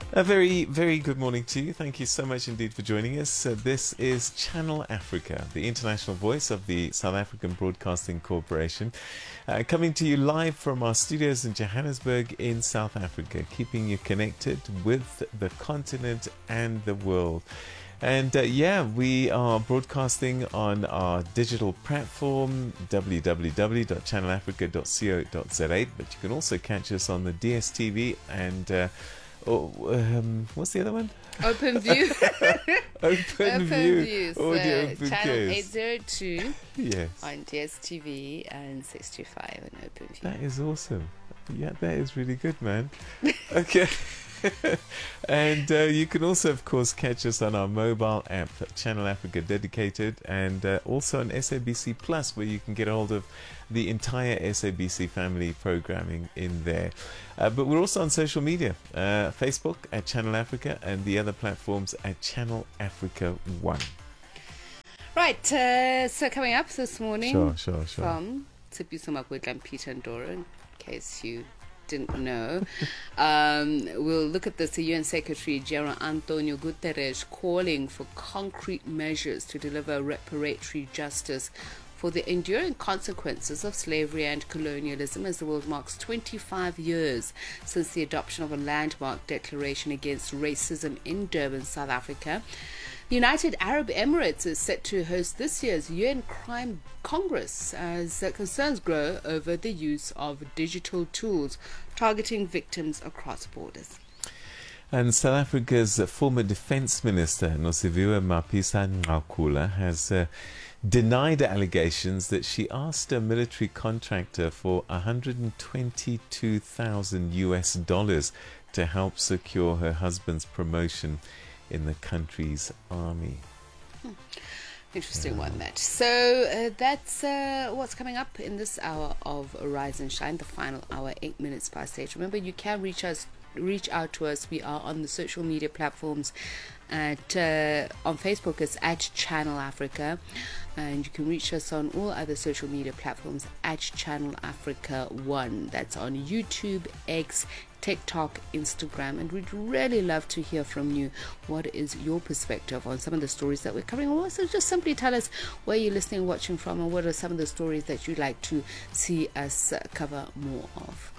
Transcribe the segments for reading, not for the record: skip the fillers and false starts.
A very, very good morning to you. Thank you so much indeed for joining us. This is Channel Africa, the international voice of the South African Broadcasting Corporation, coming to you live from our studios in Johannesburg in South Africa, keeping you connected with the continent and the world. And we are broadcasting on our digital platform, www.channelafrica.co.za, but you can also catch us on the DSTV and what's the other one? OpenView. OpenView. Audio Channel 802 yes. on DSTV and 625 on OpenView. That is awesome. Yeah, that is really good, man. Okay. And you can also, of course, catch us on our mobile app, Channel Africa Dedicated, and also on SABC Plus, where you can get a hold of the entire SABC family programming in there. But we're also on social media, Facebook at Channel Africa and the other platforms at Channel Africa 1. Right, so coming up this morning Sure. from Tsipiso Makwetla and Peter Ndoro, in case you didn't know, we'll look at this. The UN Secretary General Antonio Guterres calling for concrete measures to deliver reparatory justice for the enduring consequences of slavery and colonialism as the world marks 25 years since the adoption of a landmark declaration against racism in Durban, South Africa. The United Arab Emirates is set to host this year's UN Crime Congress as concerns grow over the use of digital tools targeting victims across borders. And South Africa's former Defence Minister, Nosiviwe Mapisa-Nqakula, has denied allegations that she asked a military contractor for $122,000 to help secure her husband's promotion in the country's army. Interesting one, that. So that's what's coming up in this hour of Rise and Shine, the final hour, 8 minutes past 8. Remember, you can reach out to us. We are on the social media platforms. On Facebook, it's at Channel Africa, and you can reach us on all other social media platforms at Channel Africa 1. That's on YouTube, X, TikTok, Instagram, and we'd really love to hear from you. What is your perspective on some of the stories that we're covering? Or also just simply tell us where you're listening, watching from, and what are some of the stories that you'd like to see us cover more of.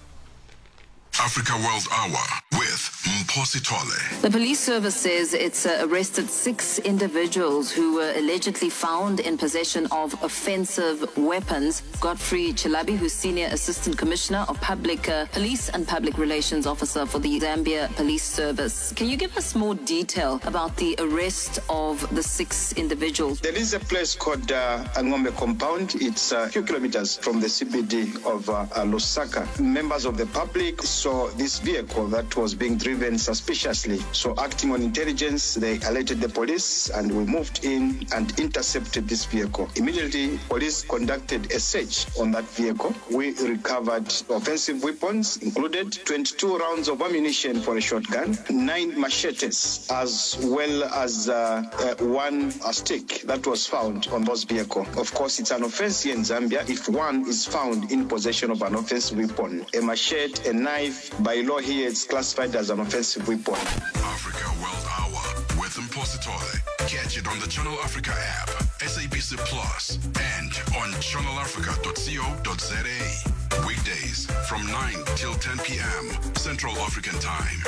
Africa World Hour with Mphosi Tole. The police service says it's arrested 6 individuals who were allegedly found in possession of offensive weapons. Godfrey Chilabi, who's Senior Assistant Commissioner of Public Police and Public Relations Officer for the Zambia Police Service. Can you give us more detail about the arrest of the 6 individuals? There is a place called Angombe Compound. It's a few kilometers from the CBD of Lusaka. Members of the public saw this vehicle that was being driven suspiciously. So acting on intelligence, they alerted the police and we moved in and intercepted this vehicle. Immediately, police conducted a search on that vehicle. We recovered offensive weapons, included 22 rounds of ammunition for a shotgun, 9 machetes, as well as one stick that was found on those vehicle. Of course, it's an offense here in Zambia if one is found in possession of an offensive weapon. A machete, a knife, by law here, it's classified as an offensive weapon. Africa World Hour with Mphosi Tole. Catch it on the Channel Africa app, SABC Plus, and on channelafrica.co.za. Weekdays from 9 till 10 p.m. Central African Time.